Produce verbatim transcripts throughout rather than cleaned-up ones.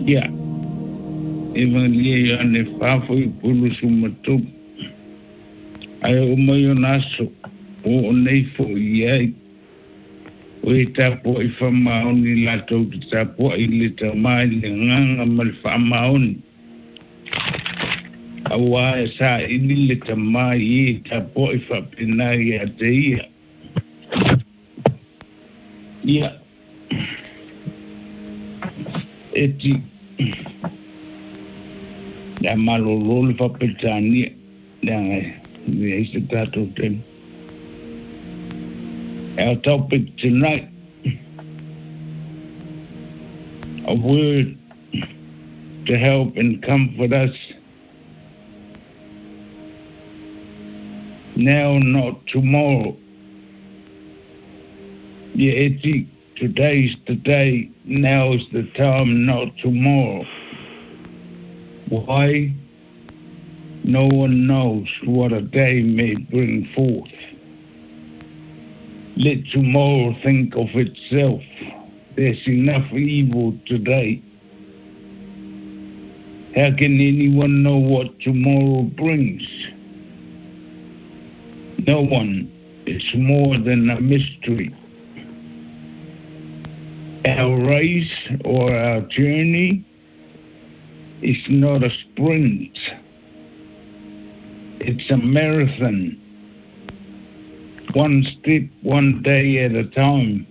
ia e vangia ia ne whafo i pulu sumatu ai o mai o naso o nei fo i ai o e tapo i whamaoni lato ki tapo i le tamai le nganga mal whamaoni awa e sa i le tamai i tapo i whapinai a te ia ia eti ya malolo le whapetania ngai me is the tato ten. Our topic tonight, a word to help and comfort us. Now, not tomorrow. Yeah, it's today's the day. Now is the time, not tomorrow. Why? No one knows what a day may bring forth. Let tomorrow think of itself. There's enough evil today. How can anyone know what tomorrow brings? No one. It's more than a mystery. Our race or our journey is not a sprint. It's a marathon. One step, one day at a time.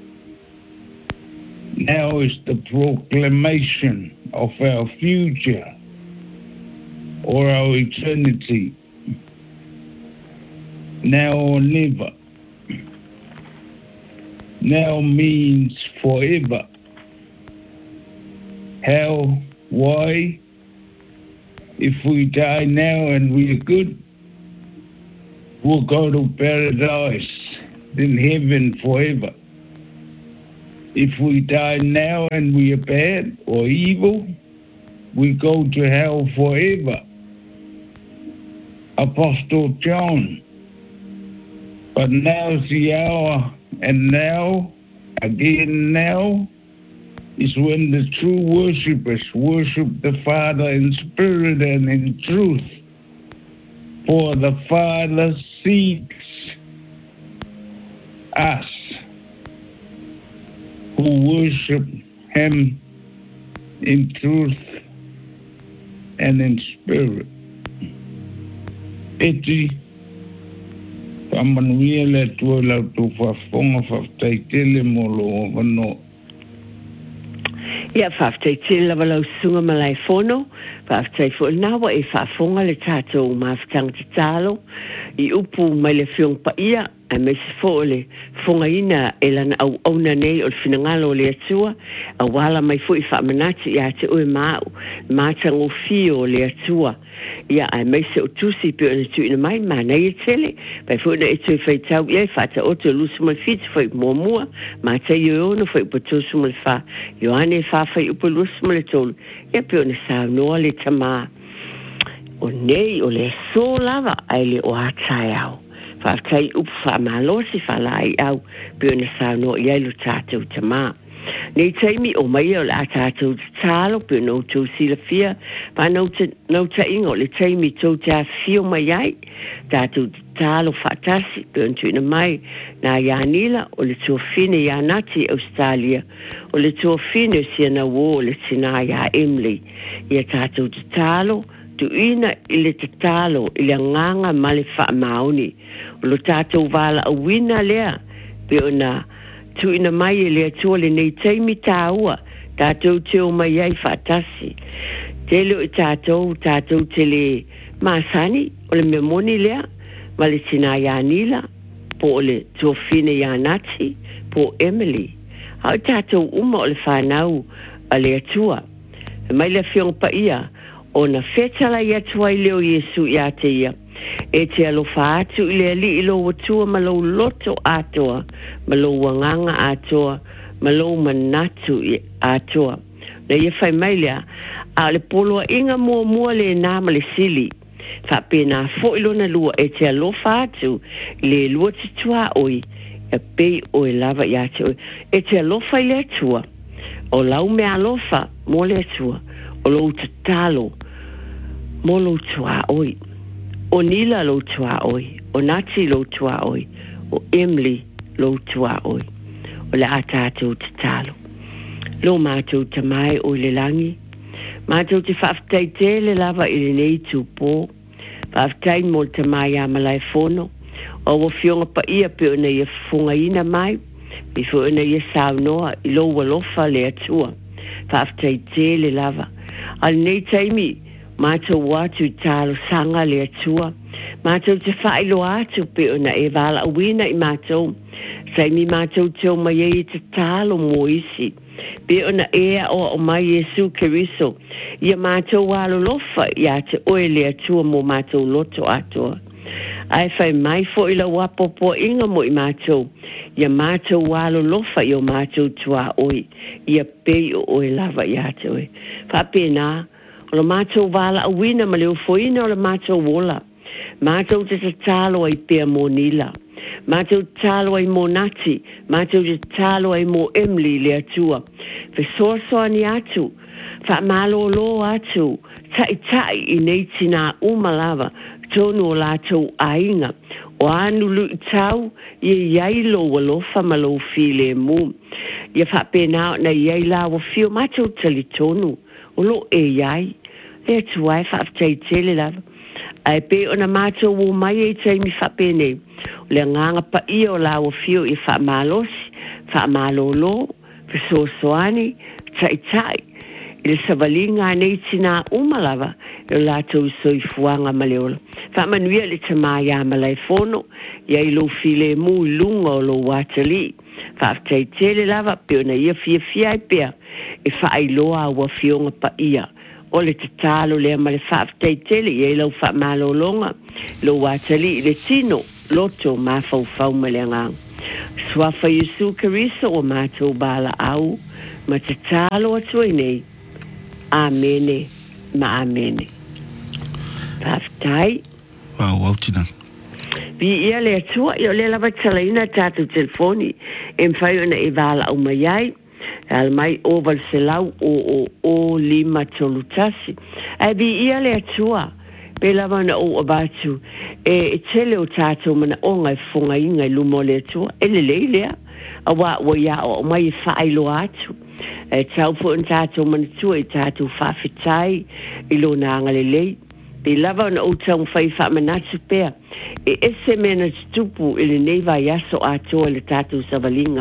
Now is the proclamation of our future or our eternity. Now or never. Now means forever. How? Why? If we die now and we are good, we'll go to paradise, in heaven forever. If we die now and we are bad or evil, we go to hell forever. Apostle John. But now's the hour, and now, again now, is when the true worshippers worship the Father in spirit and in truth. For the Father seeks us who worship Him in truth and in spirit. Eti pamanuia le tua lau tu whafonga whaftaitele mo lo wano. Ia whaftaitele walau sunga malai fono, whaftai fo nawa e whafonga le tātou mawhtang te tālo, i upu mai le whiong pa ia, a me se fo le fonga ina e lana au auna nei o le whinangalo le atua, a wala mai fo i whamanati i a te ue mau, mātang o fio le atua. Ia ai mai se o tusi pe ona tu ina mai ma nei e tele pai fo na e tu fai tau ia fa ta o te lusu mal fit fai mo mua ma te yo no fai po tu mal fa yo ane fa fai po lusu mal tol ia pe ona sa no le tama o nei o le so lava ai le o atai au fa kai up fa malo si fa lai au pe ona sa no ia lu tatu tama nei taimi o mai o la tātou tālo pe no tō sila fia pa no te no te ingo le taimi tō tā fio mai ai tātou tālo whatasi pe on tuina mai na ianila o le tō fine ianati Australia o le tō fine siana wō le tina ia Emily ia tātou tālo tu ina i le tālo i le nganga male wha maoni o lo tātou wala a wina lea pe ona tu ina mai e le atua le nei taimi tāua, tātou te o mai ai whatasi. Te leo i tātou, tātou te le māsani, o le memoni lea, ma le tina ianila, po o le tōwhine ianati, po Emily. Hau tātou uma o le whanau a le atua. Mai le whiong pa ia, o na whetala i atua i leo Iesu i ate ia. E te alofa atu i le ali i lo watua ma lo loto atoa, ma lo wanganga atoa, ma lo manatu atoa. Na ia whai mai lea, a le poloa inga mua mua le nāma le sili. Wha pēnā fo ilo na lua e te alofa atu le lua te tua oi, e pei o e lava i ate oi. E te alofa i le atua, O lau me alofa, mo le atua, o lo tatalo, mo lo tua oi. O Nila lo tua oi, o Nati lo tua oi, o Emily lo tua oi. O le atatou tatalo. Lo mātou te mai o le langi. Mātou te whaftai te le lava i le nei tūpō. Whaftai mo te mai a malai whono. O wa fionga pa ia pe ona ia funga ina mai. Mi fu ona ia saunoa i lo walofa le atua. Whaftai te le lava. Al nei taimi, mātou watu i tālo sanga le atua. Mātou te whailo atu pe ona e wala awina i mātou. Saimi mātou teo mai e te tālo mo isi. Pe ona ea o o mai Yesu Keriso. Ia mātou walo lofa ia te oe le atua mo mātou loto atua. Ai whai mai fo ila wapopo inga mo i mātou. Ia mātou walo lofa i o mātou tua oi. Ia pei o oe lava ia te oe. Whape nā, o la mātou wala awina ma leo foina o la mātou wola. Mātou te te talo ai pea mo Nila. Mātou talo ai mo Nati, mātou te talo ai mo Emily le atua. Fe soa soa ni atu, fa malo lo atu, tai tai i nei tina umalava, tonu o lātou ainga. O anu lu i tau, ia iai lo walofa ma lo file mu. Ia fa pena na iai la wa fio mātou tali tonu, o lo e iai. E atu ai fa aftai tele lava. Ai pe ona mātou o mai e taimi fa pene. Le nganga pa ia o la o fio i wha malosi, wha malolo, fiso soani, tai tai. I le savalinga nei tina umalawa, i la tau soi fuanga maleola. Wha manuia le tamaya malai fono, ia i lo file mu lunga o lo watali. Wha aftai tele lava, pe ona ia fia fia i pea, i wha ailoa wa fionga pa ia. O le te talo lea ma le whaaftai tele, i e lau wha malolonga, lo watali i le tino, loto ma fau fau ma le ngang. Swafa Yesu Keriso o mātou bala au, ma te talo atu i nei. Amene, ma amene. Whaaftai. Wow, wow, tina. Vi ia le atua, i o le lava talaina tātou telefoni, e mwhai ona e bala au mai ai, al mai oval selau o o o lima tolutasi. Ai vi ia le atua. Pe lava na o abatu e tele o tātou mana o ngai whunga i ngai lumo le atua. E le lei lea. A wa wa ia o mai whaelo atu. E tau po en tātou mana tua i tātou whawhitai i lo na anga le lei. Pe lava na o tau mwhai whamanatu pea. E ese mena tupu i le neiva yaso atua le tātou savalinga.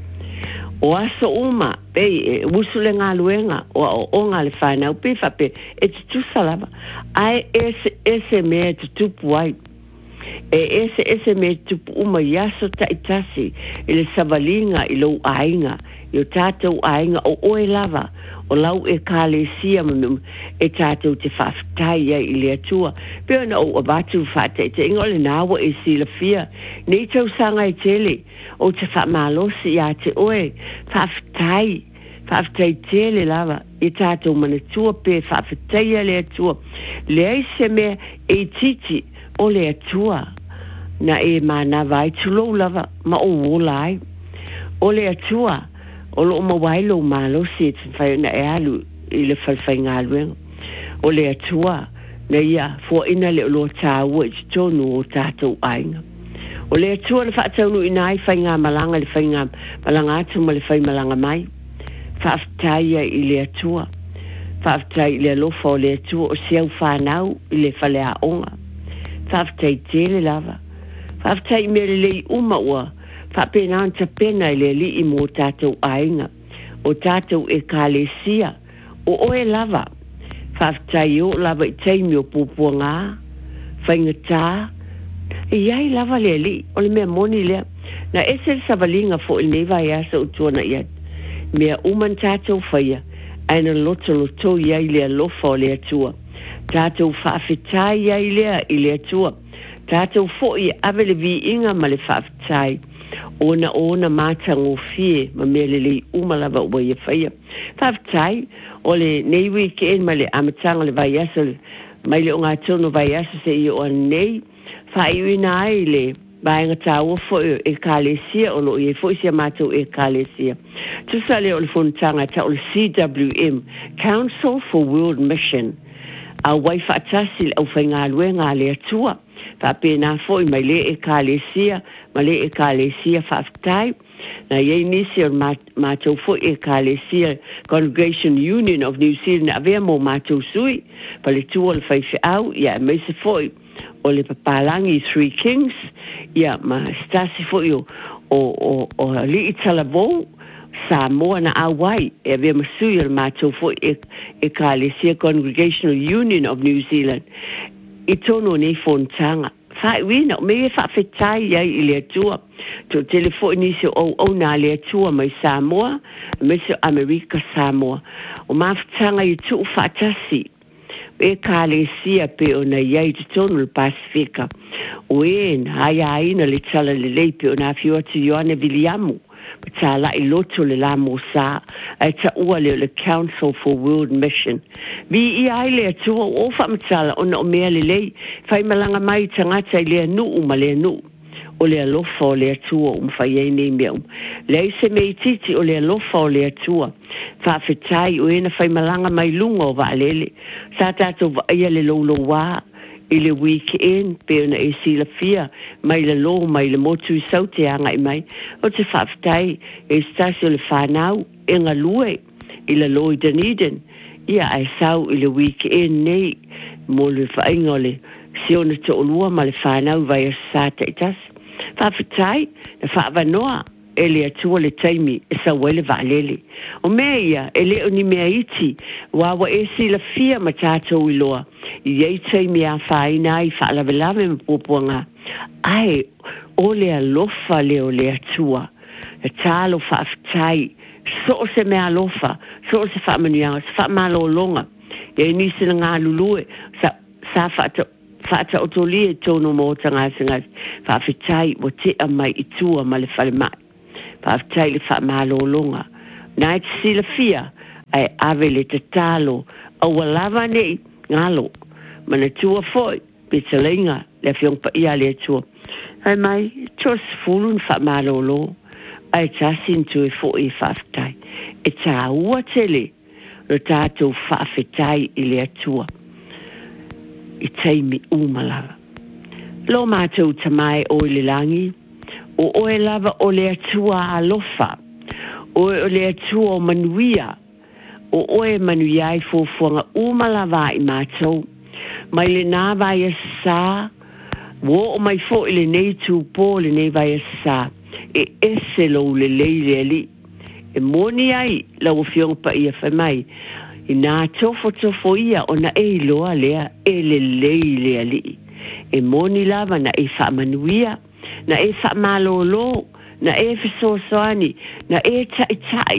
O aso uma, pe, e usule ngā luenga, o o, o ngā le whanau, pe whape, e te tusalava. Ai ese, ese mea te tupu ai. E ese, ese mea te tupu uma yaso taitasi, i le savalinga i lau ainga, i o tātou ainga o oe lava, o lau e kālesia mamum, e tātou te whaftai ai i le atua. Pe ona o abatu whatai, te ingo le nāwa e sila fia, nei tau sanga e tele, o te whamalosi a te oe, whaftai, whaftai tele lava, i tātou manatua pe whaftai a le atua. Le aise mea e titi o le atua, na e mana vai tulo lava, ma o wolai. O le atua, o lo ma wailo malo se te whai na e alu i le whai ngā luenga. O le atua, na ia, fua ina le lo tāua i tonu o tātou ainga. O le atua le whaataunu i nai whai ngā malanga le whai ngā malanga atu ma le whai malanga mai. Whaaftaia i le atua. Whaaftai i le alofa o le atua o seau whanau i le whale a onga. Whaaftai tele lava. Whaaftai me le lei uma ua. Whapena anta pena i le li i mo tātou ainga. O tātou e kālesia. O oe lava. Whaftai o lava i teimi o pupua ngā. Whaingatā. E iai lava le li. O le mea moni lea. Na ese savalinga fo il neva i asa o tuana iat. Mea uman tātou whaia. Aina loto loto iai lea lofa o lea tua. Tātou whawhitai iai lea i lea tua. Tātou fo i avele vi inga ma le whawhitai. Ona ona mātango fie ma mea lele umalawa ua ia whaia. Whawhitai, o le nei weekend ma le amatanga le vai asa, mai le o ngā tono vai asa se i o nei, whaiuina ai le Vai nga tau fo e kalesia o lo e fo sia matou e kalesia. Tu sale o le fontanga ta o le C W M, Council for World Mission. A wai whaatasi au whainga lue ngā le atua. Fa pēnā fo i mai le e kalesia, ma le e kalesia whaafitai. Na iei nisi o mātou fo e kalesia Congregation Union of New Zealand a vea mō mātou sui. Pa le tua le whaifi au, ia mai se fo i o le papalangi Three Kings, ia ma stasi fo i o, o, o, o li i talavou, sa moa na awai, e vea masui o le mātou fo e, e kalesia Congregational Union of New Zealand. I tono nei fontanga. Fai wina, me e whawhetai iai i le atua. To telefo nisi o o nā le atua mai Samoa, me se Amerika Samoa. O mawhitanga i tu whaatasi. E kalesia pe o na iai te tonu le Pasifika. O e na ai aina le tala le lei pe o na whiua tu Ioane Viliamu. Ta la i loto le la mo sa ai ta ua le le Council for World Mission. Vi i ai le atua o whamatala o na o mea le lei whai malanga mai tangata i le anu uma le anu o le alofa o le atua um whai ei nei mea um. Le se mei titi o le alofa o le atua whawhetai o ena whai malanga mai lunga o wa lele sa tato wa ia le lolo waa i le weekend pe ona e sila fia mai le lo mai le motu i saute anga i mai o te whawhetai e stasi o le whanau e ngā lue i le lo i Dunedin ia ai sau i le weekend nei mo le whainga o le siona to olua ma le whanau vai a sata i tas whawhetai na whaavanoa e le atua le taimi e sa wele vaalele. O mea ia, e leo ni mea iti, wawa e si la fia ma tātou i loa. I ei taimi a whaina i whaalavelave me pupuanga. Ai, o le alofa leo le atua. E tālo whaaftai, so se mea alofa, so se whaamanuanga, se whaamalo longa. E nisi na ngā lulue, sa, sa whaata, whaata o toli e tono mo tanga singas, whaaftai mo te amai i tua ma le whale mai. Paftai le whaamalo longa. Nai te sila fia, ai ave le te talo, au walava nei, ngalo. Mana tua foi, pita lenga, le fiong pa ia le tua. Ai mai, tos fulun whaamalo lo, ai tasin tu e fo i whaftai. E tā ua tele, lo tātou whaafetai i le atua. I teimi umalawa. Lo mātou tamai o le langi, o oe lava o le atua alofa, o o le atua o manuia, o oe manuia i fuafuanga umalawa i mātou, mai le nā vai a sā, wo o mai fo i le nei tūpō le nei vai a sā, e ese lo le leile ali, e moni ai lau fiong pa ia whai mai, i nā tofo tofo ia o na e loa lea e le leile ali, e moni lava na e wha manuia, na e wha malolo, na e whisosoani, na e tai tai.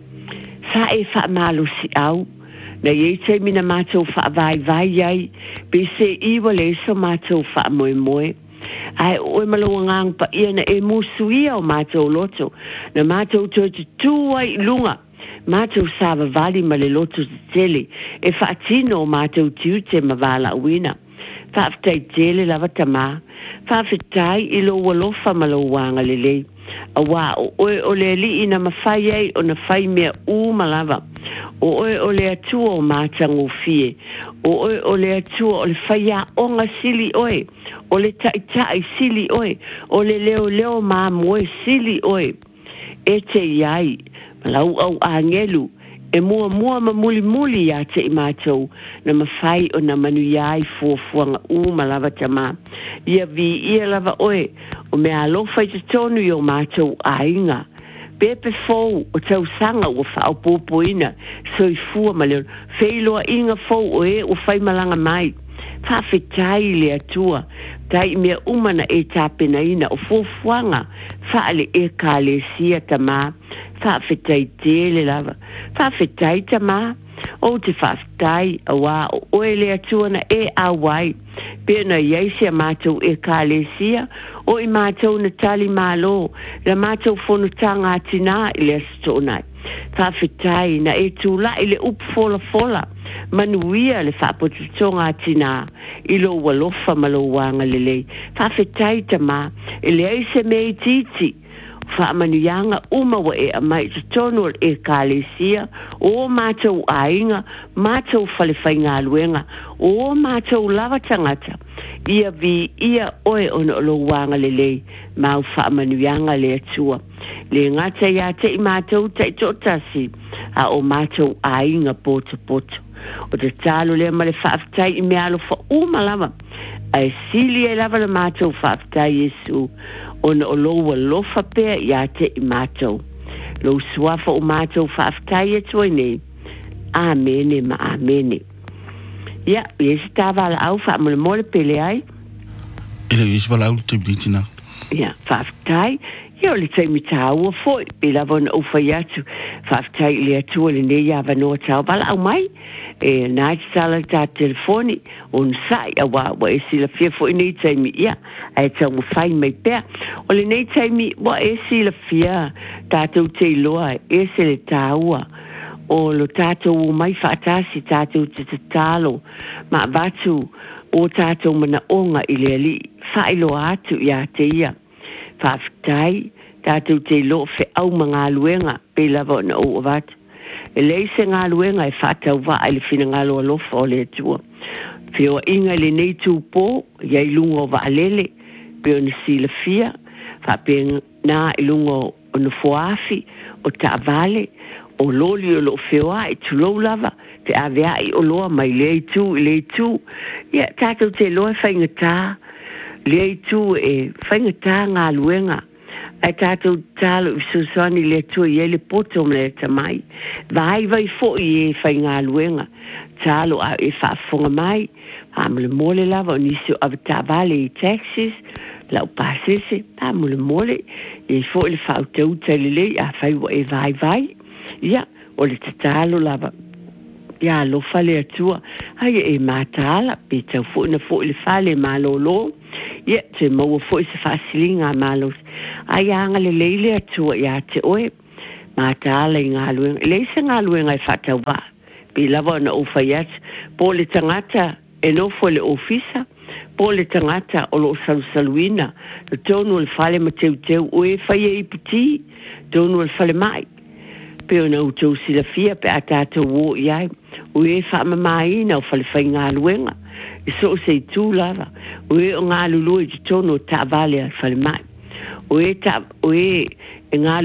Sa e wha malo si au, na e te mina mātou wha vai vai ai, pe se iwa le so mātou wha moe moe. Ai oe malawa ngang pa ia na e musu ia o mātou loto, na mātou to te tuai lunga, mātou sāwa vali ma le loto te tele, e wha atino o mātou tiute ma vala uina. Whaafetai tele lava tamā, whaafetai i lo walofa ma lo wanga lelei. A wā o oe o le li ina mawhai ei o na whai mea u malava. O oe o le atua o mātango fie. O oe o le atua o le whai a onga sili oe. O le taitai sili oe. O le leo leo mā moe sili oe. E te iai, malau au angelu. E mua mua ma muli muli ya te i mātou na mawhai o na manu iai fuafuanga u malawa tamā. Ia vi ia lava oe o mea alofa i te tonu i o mātou a inga. Pepe fou o tau sanga o whao pōpoina so i fua ma leo. Whailoa inga fou o e o whai malanga mai. Whawhetai le atua. Tai mea umana e tāpena ina o fuafuanga. Whaale e ka le sia tamā. Whawhetai tele lava. Whawhetai tamā. O te whawhetai a wā o oe le atua na e awai. Pena iaisia mātou e ka le sia. O i mātou na tali mālo. La mātou whono tanga atina i le astonai. whawhitai na e tūla i le upu fola fola, manuia le whapotutonga tina, i lo walofa malo wanga lelei, whawhitai tama, i le aise mei titi, whaamanuianga uma wa e amai te tono e kālesia, o mātou ainga, mātou whalewhainga aluenga, o mātou lava tangata, ia vi ia oe ono lo wanga lelei, mau whaamanuianga le atua. Le ngata ia te i mātou te totasi, a o mātou ainga poto poto. O te talo lea ma le whaafitai i mea alo wha umalawa, a e sili e lava le mātou whaafitai Yesu, ona o loa lofa pea ia te i mātou. Lo suafa o mātou whaaftai e tuai nei. Amene ma amene. Ia, iesi tāwala au wha mole mole pele ai. Ele iesi wala au te bitina. Ia, whaaftai. Ia o le taimi tā ua foi. Pela wana ufa iatu. Whaaftai le atua le nei ia wanoa tau. Wala au mai. E nai te tala tā telefoni. O nsai a wa wa e sila fia foi nei taimi ia. A e tau mwhai mai pea. O le nei taimi wa e sila fia. Tātou te iloa e se le tā ua. O lo tātou mai whaatasi tātou te te talo. Ma vatu o tātou mana onga i le ali. Whailo atu i a te ia. Whaafitai tātou te lo fe au mga luenga. Pela vana o vatu. E leise ngā luenga e whaatau wa i le whina ngā loa lofa o le atua. Whio inga le nei tūpō, iai lungo wa alele, peo na sila fia, whape nā i lungo o na fuafi, o ta vale, o loli o lo whioa i tulou lava, te awea i o loa mai le tū, le tū. Ia, tātou te loa whainga tā, le tū e whainga tā ngā luenga. Ai tātou tālo i susani le tua i ele poto me le tamai. Vai vai fo i e whai ngā luenga. Tālo a e whaafonga mai. Pāmule mole lava o nisi o avata vale i Texas. Lau pāsese. Pāmule mole. I fo i le whautau talile a whai wa e vai vai. Ia, o le tālo lava. Ia lofa le atua. Ai e mātāla. Pe tau fo na fo i le whale mālolo. Ia, te maua fo i se whaasilinga mālos. Ai anga le leile atua ia te oe. Mātāla i ngā luenga. Leise ngā luenga i whatau wā. Pi lava na ufa iat. Po le tangata e nofo le ofisa. Po le tangata o lo salusaluina. Le tonu le whale ma teu teu. Oe whai e ipiti. Tonu le whale mai. Peo na utou sila fia pe a tātou wō iai. Oe whaama mai na o whale whai ngā luenga. I so se tū lava. Oe o ngā lulu i te tono ta vale a whale mai. Oe ta, oe e ngā